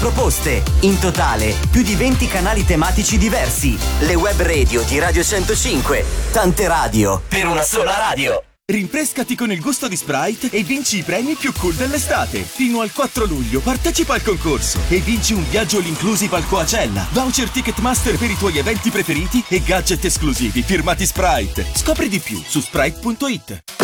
proposte. In totale, più di 20 canali tematici diversi. Le web radio di Radio 105. Tante radio per una sola radio. Rinfrescati con il gusto di Sprite e vinci i premi più cool dell'estate. Fino al 4 luglio partecipa al concorso e vinci un viaggio all inclusive al Coachella, voucher Ticketmaster per i tuoi eventi preferiti e gadget esclusivi firmati Sprite. Scopri di più su Sprite.it.